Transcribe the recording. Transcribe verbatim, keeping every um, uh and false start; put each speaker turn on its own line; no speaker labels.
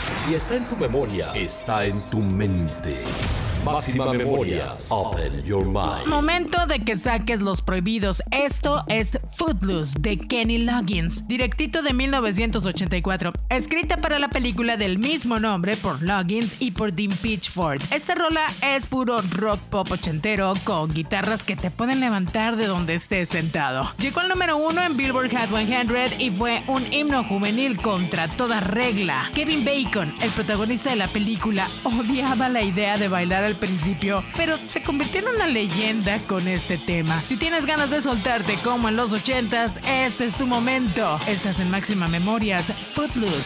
Si está en tu memoria, está en tu mente. Máxima Memorias. Open your mind.
Momento de que saques los prohibidos. Esto es Footloose de Kenny Loggins, directito de mil novecientos ochenta y cuatro, escrita para la película del mismo nombre por Loggins y por Dean Pitchford. Esta rola es puro rock pop ochentero con guitarras que te pueden levantar de donde estés sentado. Llegó al número uno en Billboard Hot cien y fue un himno juvenil contra toda regla. Kevin Bacon, el protagonista de la película, odiaba la idea de bailar al principio, pero se convirtió en una leyenda con este tema. Si tienes ganas de soltarte como en los ochentas, este es tu momento. Estás en Máxima Memorias, Footloose.